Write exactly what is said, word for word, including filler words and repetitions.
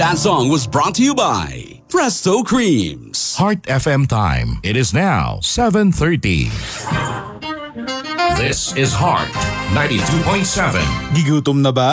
That song was brought to you by Presto Creams. Heart F M time. It is now seven thirty. This is Heart ninety-two point seven. Gigutom na ba?